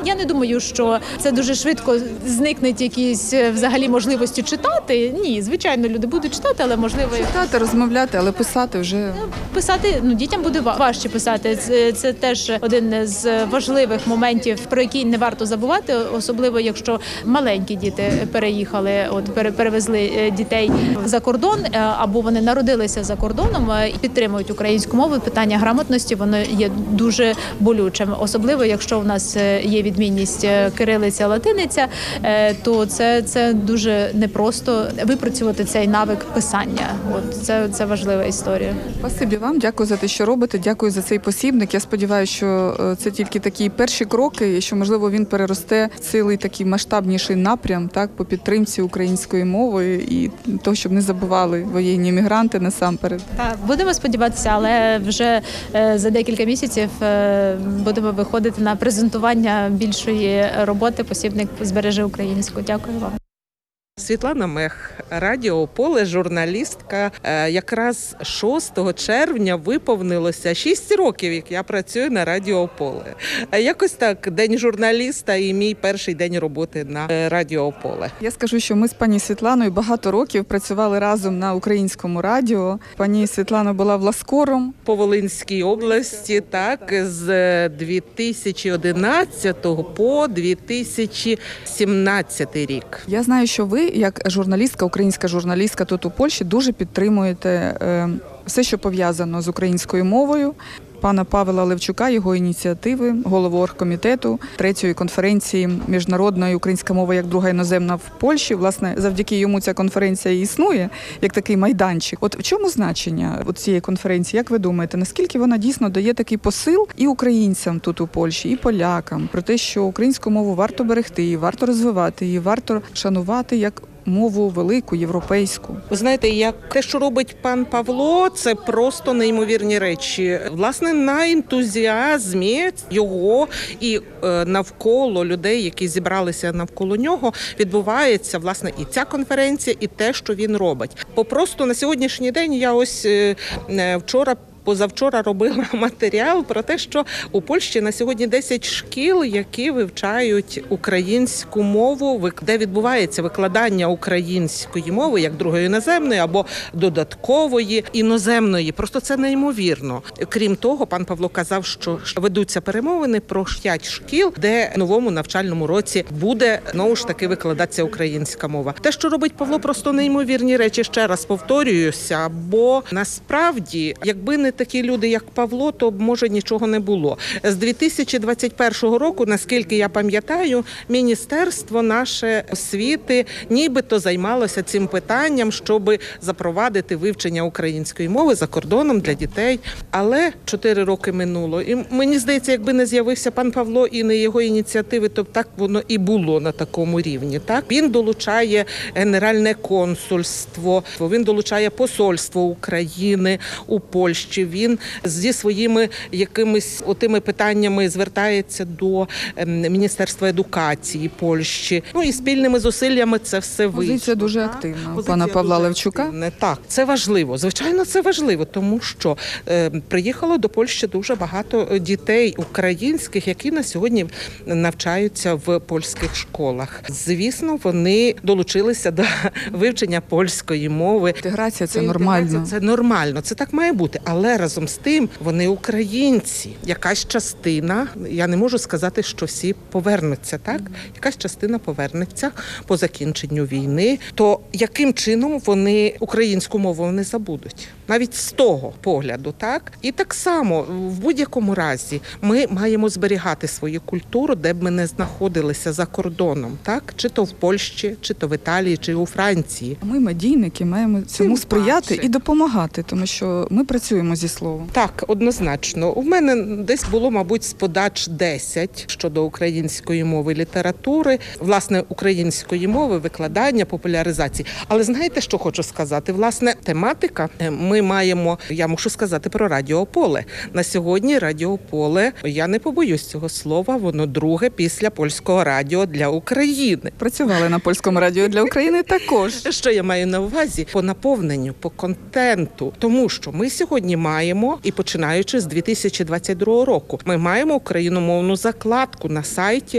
Я не думаю, що це дуже швидко зникнуть якісь взагалі можливості читати. Ні, звичайно, люди будуть читати, але можливо Читати, розмовляти, але писати вже... Писати, дітям буде важче писати. Це теж один з важливих моментів, про який не варто забувати, особливо якщо маленькі діти переїхали, перевезли дітей за кордон, або вони народилися за кордоном і підтримують українську мову. Питання грамотності, воно є дуже болючим. Особливо, якщо у нас є відмінність кирилиця, латиниця, то це дуже непросто випрацювати цей навик писання. Це важлива історія. Спасибі вам, дякую за те, що робите, дякую за цей посібник. Я сподіваюся, що це тільки такі перші кроки, і що, можливо, він переросте в цілий такий масштабніший напрям, так, по підтримці української мови і того, щоб не забували воєнні мігранти насамперед. Так, будемо сподіватися, але вже за декілька місяців будемо виходити на презентування більшої роботи «Посібник збережи українську». Дякую вам. Світлана Мех, Радіо Поле, журналістка. Якраз 6 червня виповнилося 6 років, як я працюю на Радіо Поле. Якось так, День журналіста і мій перший день роботи на Радіо Поле. Я скажу, що ми з пані Світланою багато років працювали разом на українському радіо. Пані Світлана була власкором. По Волинській області, так, з 2011 по 2017 рік. Я знаю, що ви, як журналістка, українська журналістка тут у Польщі, дуже підтримуєте все, що пов'язано з українською мовою. Пана Павла Левчука, його ініціативи, голову оргкомітету 3-ї конференції «Міжнародна українська мова як друга іноземна в Польщі». Власне, завдяки йому ця конференція і існує, як такий майданчик. От в чому значення цієї конференції? Як ви думаєте, наскільки вона дійсно дає такий посил і українцям тут у Польщі, і полякам, про те, що українську мову варто берегти, її варто розвивати, її варто шанувати як мову велику, європейську? Ви знаєте, як те, що робить пан Павло, це просто неймовірні речі. Власне, на ентузіазмі його і навколо людей, які зібралися навколо нього, відбувається, власне, і ця конференція, і те, що він робить. Попросту на сьогоднішній день я ось позавчора робила матеріал про те, що у Польщі на сьогодні 10 шкіл, які вивчають українську мову, де відбувається викладання української мови як другої іноземної або додаткової іноземної. Просто це неймовірно. Крім того, пан Павло казав, що ведуться перемовини про 5 шкіл, де в новому навчальному році буде, знову ж таки, викладатися українська мова. Те, що робить Павло, просто неймовірні речі, ще раз повторююся, бо насправді, якби не такі люди, як Павло, то, може, нічого не було. З 2021 року, наскільки я пам'ятаю, Міністерство наше освіти нібито займалося цим питанням, щоб запровадити вивчення української мови за кордоном для дітей. Але 4 роки минуло. І мені здається, якби не з'явився пан Павло і не його ініціативи, то так воно і було на такому рівні. Так? Він долучає Генеральне консульство, він долучає посольство України у Польщі. Він зі своїми якимись отими питаннями звертається до Міністерства едукації Польщі. Ну і спільними зусиллями це все вийшло. Позиція дуже активна у пана Павла Левчука. Так, це важливо. Звичайно, це важливо, тому що приїхало до Польщі дуже багато дітей українських, які на сьогодні навчаються в польських школах. Звісно, вони долучилися до вивчення польської мови. Інтеграція – це нормально. Це нормально, це так має бути. Але разом з тим вони українці. Якась частина, я не можу сказати, що всі повернуться, так? Якась частина повернеться по закінченню війни. То яким чином вони українську мову не забудуть? Навіть з того погляду, так? І так само, в будь-якому разі, ми маємо зберігати свою культуру, де б ми не знаходилися за кордоном, так? Чи то в Польщі, чи то в Італії, чи у Франції. Ми, медійники, маємо цьому сприяти і допомагати, тому що ми працюємо зі словом. Так, однозначно. У мене десь було, мабуть, з подач 10 щодо української мови, літератури, власне, української мови, викладання, популяризації. Але знаєте, що хочу сказати? Власне, тематика ми маємо, я мушу сказати про Радіо Поле. На сьогодні Радіо Поле, я не побоюсь цього слова, воно друге після Польського радіо для України. Працювали на Польському радіо для України також. Що я маю на увазі? По наповненню, по контенту. Тому що ми сьогодні маємо, і починаючи з 2022 року, ми маємо україномовну закладку на сайті